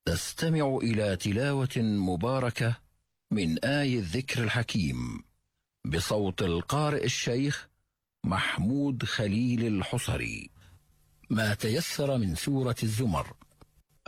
تستمع إلى تلاوة مباركة من آي الذكر الحكيم بصوت القارئ الشيخ محمود خليل الحصري. ما تيسر من سورة الزمر.